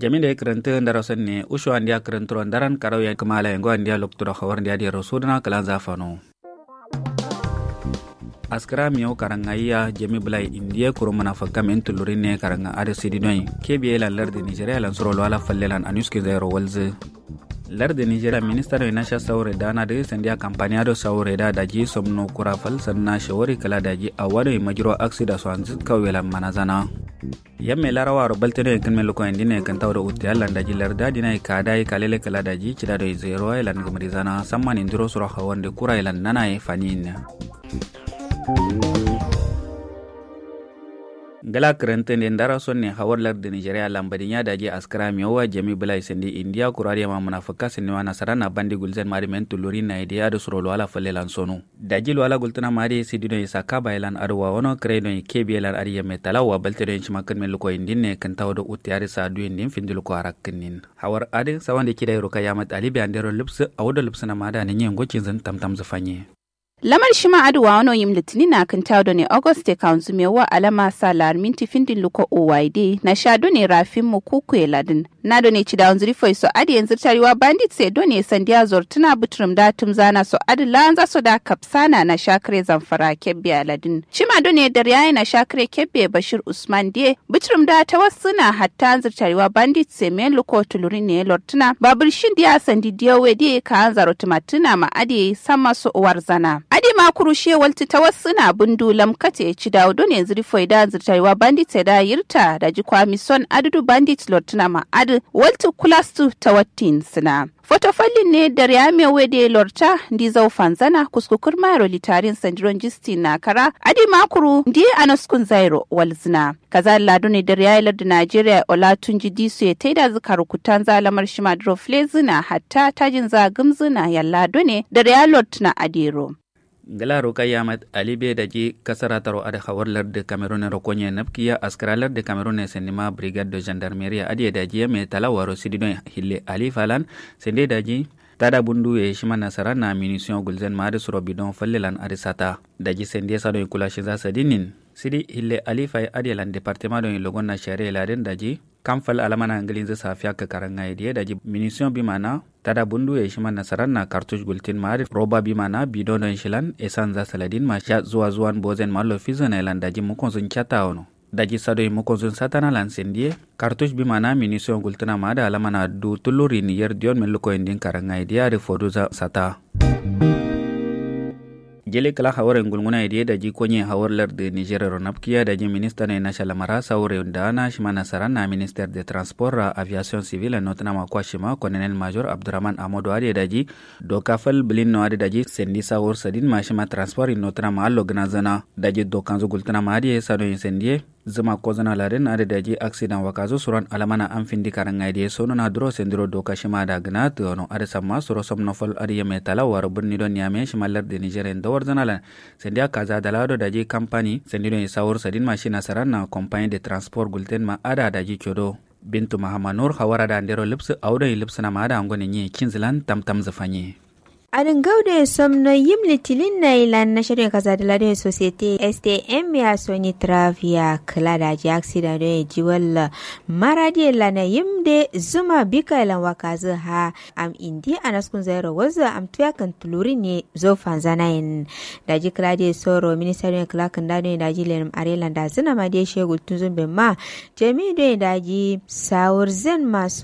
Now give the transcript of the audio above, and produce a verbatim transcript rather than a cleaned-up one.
jami da karanta ndara sonne usho andia karantro ndaran karaw ya kamala yango andia lokto khawar ndia di rosudna kala zafano askara miyo karangaiya jami bulai india kurumana fakam entulurine karanga ade sidinoy kebiye lan larde nigeria lan soro wala fallelan anuske zero walze larde nigeria minister de nasha saure dana de sandia campagne do saure da daji somno kurafal sanna shawari kala daji awado majro aksida so anzit kawela manazana yamme larawa ro baltene kan meluko indine kan tawdo utti alla daji larda dina kadai kalele kala daji cida do zero lan gamarizana samman indiro sura hawande kura lan nanae fanin gala karanta ne ndara sonne hawar larde nigeria lambadinya daji askara miyowa jami bulai sendi india kurariya ma munafaka sinni wana sarana bandi gulzen mari men tuluri na idea do suro wala fallelan sonu daji wala gultuna mari sidino isaka bailan arwa wono kredo kebilan ariya metala wa balte do chimakan men luko indinne kan tawdo utiyari sa du indin findul ko arakinin hawar ade sawande kidai roka yamat ali be andero lips awdo lips na mada ne nyengo cinzan tamtam zafanye lamar shima aduwa wano yim litini na kan tawdo ne auguste kaunzu mewa alama salar minti findin luko oyd na shado ne rafin mu kuku ladin na do ne ci da wanzuri foi so adi yanzu tariwa bandit sai do ne sandiya zortuna butrum da tumzana so adi lanza so da kapsana na shakre zamfara kebbe ladin shima do ne dar yayi na shakre kebbe bashir usman die butrum da tawassuna hatta yanzu tariwa bandit sai men luko tuluri ne lortuna babur shin dia sandi diyawe die ka anzaro tumatuna ma adi sama so warzana adi ma kurushe walti tawassuna bundu lamkate ci dawo don yanzu rifoi da zirtaiwa bandit da yirta da jikwa mison adudu bandit lortuna ma adu walti kulastu tawattin sina fotofallin ne da riyame wede lorta ndi zau fanzana kuskukur mayro litarin sandiron jisti na kara adi makuru ndi anaskun zairo walzina kaza lado ne da riyalar da Najeriya Olatunji Disu ya taida zuka rukutan zalamar shima droflezina hatta tajin zagumzina yallado ne da riyalot na adero gala roka yamat alibe daji kasara taro ada khawar de Cameroon rokonye napkiya askaralar de Cameroon senima brigade de gendarmerie adi daji me talawaro sidino hille ali falan sende daji tada bundu e shima nasara na munition gulzen made suro bidon fallelan arisata daji sende sado kula shiza sadinin sidi hille ali fay adi lan département do logon na share laden daji kamfal alamana anglin safiya ka karanga idie daji munition bimana tada bundu e shima nasaran na cartouche gultin mari roba bimana bidon do shilan esanza saladin ma sha zuwa zuwan bozen malo fizona lan daji mukon sun chata ono daji sado e mukon sun satana lan sendie cartouche bimana munition gultina mada alamana du tuluri ni yer dion meluko indin karanga idie re foduza sata jele kala hawar ngulnguna idie daji konye hawar larde Nigeria ronapkiya daji minister ne nashala mara saure undana shima nasara na minister de transport aviation civile notna ma kwa shima colonel major Abdurrahman Amodo ade daji dokafal blin no ade daji sendi saur sadin ma shima transport notna ma allo gnazana daji dokanzo gultana ma ade sado insendi zama kozana laren ade daji accident wakazo suran alamana amfindi karanga ide sono na dro sendro doka shima da gnat ono ade samma soro somnofal ade yemetala war burni don yame shima larde Nigeria ndo warzanala sendia kaza dalado daji company sendino isawur sadin machine sarana compagnie de transport gulten ma ada daji chodo bintu mahamanur hawara da ndero lips awdo lips na ma da ngone nyi kinzlan tamtam zafanye adin gaude somno yim litilin na ilan na shirin kasa da ladin societe S T M ya soni travia kala da ji accident da ji walla maradi la na yim de zuma bika ilan wakazu ha am indi anaskun zairo waza am tuya kan tuluri ne zo fanzana in da ji kala de soro ministry kala kan da ne da ji len arelan da zina ma de shegul tun zumbe ma jami de da ji sawur zen masu